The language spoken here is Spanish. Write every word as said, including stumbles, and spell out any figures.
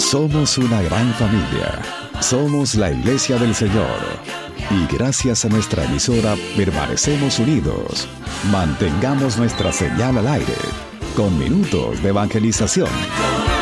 Somos una gran familia. Somos la Iglesia del Señor. Y gracias a nuestra emisora permanecemos unidos. Mantengamos nuestra señal al aire con minutos de evangelización.